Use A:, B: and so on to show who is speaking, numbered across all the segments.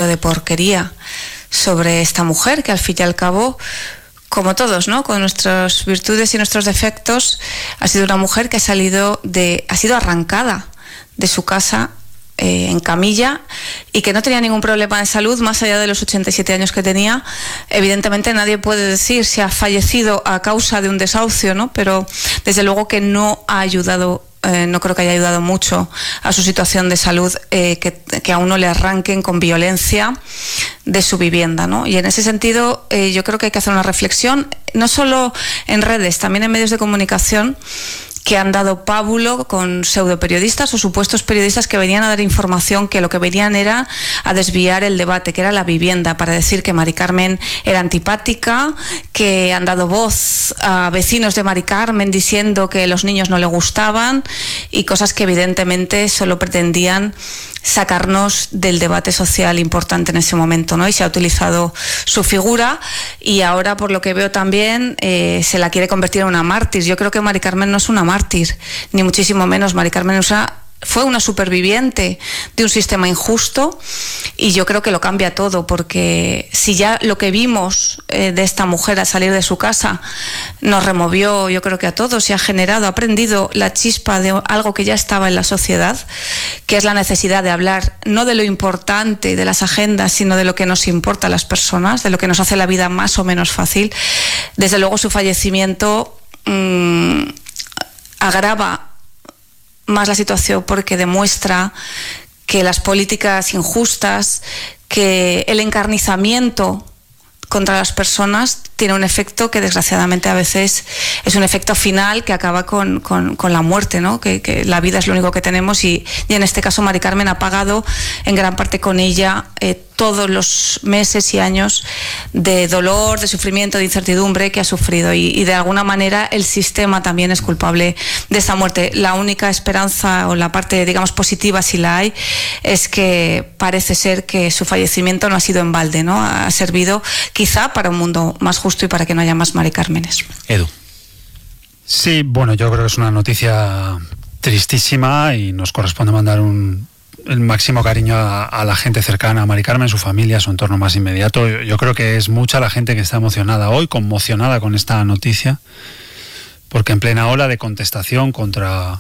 A: de porquería sobre esta mujer, que al fin y al cabo, como todos, ¿no?, con nuestras virtudes y nuestros defectos, ha sido una mujer que ha sido arrancada de su casa en camilla y que no tenía ningún problema de salud más allá de los 87 años que tenía. Evidentemente nadie puede decir si ha fallecido a causa de un desahucio, ¿no?, pero desde luego que no ha ayudado, no creo que haya ayudado mucho a su situación de salud, que a uno le arranquen con violencia de su vivienda, ¿no? Y en ese sentido yo creo que hay que hacer una reflexión, no solo en redes, también en medios de comunicación, que han dado pábulo con pseudoperiodistas o supuestos periodistas que venían a dar información que lo que venían era a desviar el debate, que era la vivienda, para decir que Mari Carmen era antipática, que han dado voz a vecinos de Mari Carmen diciendo que los niños no le gustaban y cosas que evidentemente solo pretendían sacarnos del debate social importante en ese momento, ¿no? Y se ha utilizado su figura y ahora, por lo que veo también, se la quiere convertir en una mártir. Yo creo que Mari Carmen no es una mártir, ni muchísimo menos. Mari Carmen fue una superviviente de un sistema injusto y yo creo que lo cambia todo, porque si ya lo que vimos de esta mujer al salir de su casa nos removió, yo creo que a todos, y ha prendido la chispa de algo que ya estaba en la sociedad, que es la necesidad de hablar no de lo importante de las agendas, sino de lo que nos importa a las personas, de lo que nos hace la vida más o menos fácil. Desde luego su fallecimiento agrava más la situación, porque demuestra que las políticas injustas, que el encarnizamiento contra las personas tiene un efecto que desgraciadamente a veces es un efecto final que acaba con la muerte, ¿no? Que la vida es lo único que tenemos y en este caso Mari Carmen ha pagado en gran parte con ella todos los meses y años de dolor, de sufrimiento, de incertidumbre que ha sufrido y de alguna manera el sistema también es culpable de esta muerte. La única esperanza o la parte, digamos, positiva, si la hay, es que parece ser que su fallecimiento no ha sido en balde, ¿no? Ha servido quizá para un mundo más justo y para que no haya más Mari Cármenes.
B: Edu. Sí, bueno, yo creo que es una noticia tristísima y nos corresponde mandar el máximo cariño a la gente cercana a Mari Carmen, su familia, su entorno más inmediato. Yo creo que es mucha la gente que está emocionada hoy, conmocionada con esta noticia, porque en plena ola de contestación contra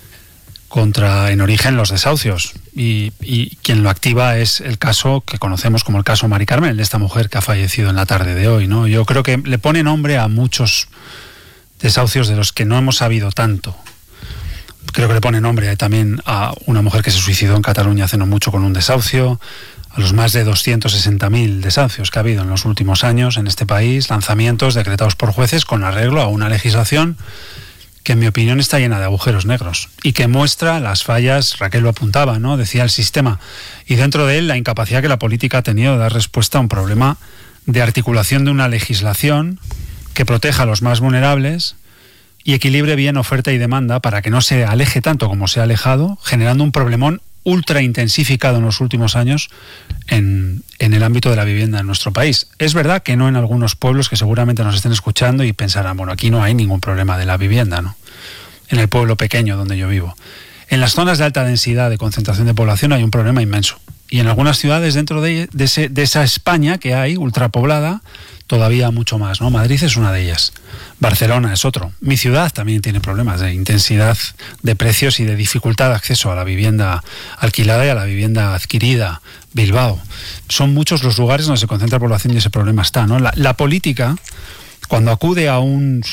B: en origen los desahucios y quien lo activa es el caso que conocemos como el caso Mari Carmen, el de esta mujer que ha fallecido en la tarde de hoy, ¿no? Yo creo que le pone nombre a muchos desahucios de los que no hemos sabido tanto. Creo que le pone nombre también a una mujer que se suicidó en Cataluña hace no mucho con un desahucio, a los más de 260.000 desahucios que ha habido en los últimos años en este país, lanzamientos decretados por jueces con arreglo a una legislación que en mi opinión está llena de agujeros negros y que muestra las fallas, Raquel lo apuntaba, ¿no? Decía el sistema, y dentro de él la incapacidad que la política ha tenido de dar respuesta a un problema de articulación de una legislación que proteja a los más vulnerables y equilibre bien oferta y demanda para que no se aleje tanto como se ha alejado, generando un problemón ultra intensificado en los últimos años en el ámbito de la vivienda en nuestro país. Es verdad que no en algunos pueblos que seguramente nos estén escuchando y pensarán, bueno, aquí no hay ningún problema de la vivienda, ¿no? En el pueblo pequeño donde yo vivo. En las zonas de alta densidad de concentración de población hay un problema inmenso. Y en algunas ciudades dentro de esa España que hay, ultrapoblada, todavía mucho más, ¿no? Madrid es una de ellas. Barcelona es otro. Mi ciudad también tiene problemas de intensidad de precios y de dificultad de acceso a la vivienda alquilada y a la vivienda adquirida. Bilbao. Son muchos los lugares donde se concentra población y ese problema está, ¿no? La política, cuando acude a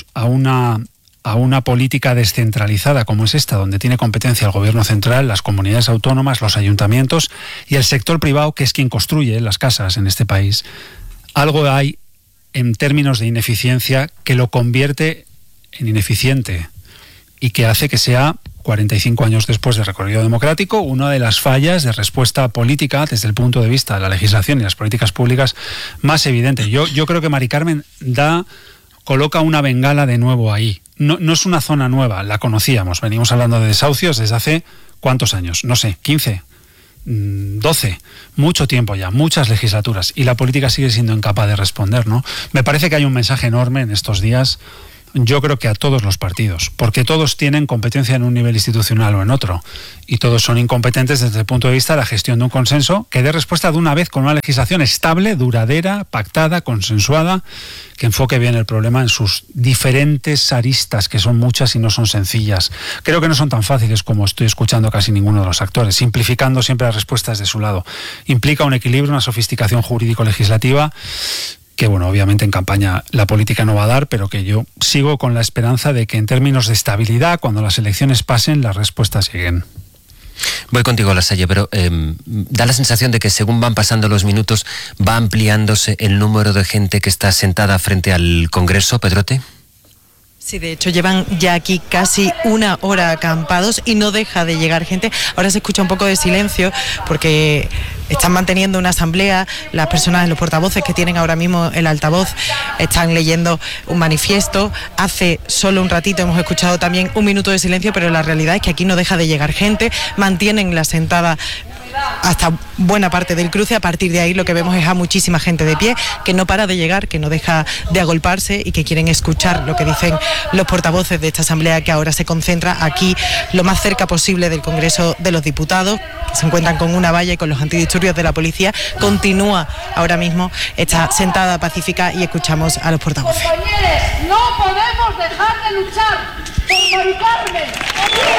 B: una política descentralizada como es esta, donde tiene competencia el gobierno central, las comunidades autónomas, los ayuntamientos y el sector privado, que es quien construye las casas en este país, algo hay en términos de ineficiencia que lo convierte en ineficiente y que hace que sea, 45 años después del recorrido democrático, una de las fallas de respuesta política desde el punto de vista de la legislación y las políticas públicas más evidente. Yo creo que Mari Carmen coloca una bengala de nuevo ahí. No es una zona nueva, la conocíamos. Venimos hablando de desahucios desde hace ¿cuántos años? No sé, 15, 12, mucho tiempo ya, muchas legislaturas, y la política sigue siendo incapaz de responder, ¿no? Me parece que hay un mensaje enorme en estos días Yo creo que a todos los partidos, porque todos tienen competencia en un nivel institucional o en otro, y todos son incompetentes desde el punto de vista de la gestión de un consenso que dé respuesta de una vez con una legislación estable, duradera, pactada, consensuada, que enfoque bien el problema en sus diferentes aristas, que son muchas y no son sencillas. Creo que no son tan fáciles como estoy escuchando casi ninguno de los actores, simplificando siempre las respuestas de su lado. Implica un equilibrio, una sofisticación jurídico-legislativa, que bueno, obviamente en campaña la política no va a dar, pero que yo sigo con la esperanza de que en términos de estabilidad, cuando las elecciones pasen, las respuestas lleguen.
C: Voy contigo, Lasalle, pero da la sensación de que según van pasando los minutos va ampliándose el número de gente que está sentada frente al Congreso, Pedrote.
D: Sí, de hecho llevan ya aquí casi una hora acampados y no deja de llegar gente. Ahora se escucha un poco de silencio porque están manteniendo una asamblea. Las personas, los portavoces que tienen ahora mismo el altavoz, están leyendo un manifiesto. Hace solo un ratito hemos escuchado también un minuto de silencio, pero la realidad es que aquí no deja de llegar gente. Mantienen la sentada hasta buena parte del cruce. A partir de ahí lo que vemos es a muchísima gente de pie que no para de llegar, que no deja de agolparse y que quieren escuchar lo que dicen los portavoces de esta asamblea, que ahora se concentra aquí lo más cerca posible del Congreso de los Diputados, que se encuentran con una valla y con los antidisturbios de la policía. Continúa ahora mismo esta sentada pacífica y escuchamos a los portavoces.
E: Compañeros, no podemos dejar de luchar por Mari Carmen.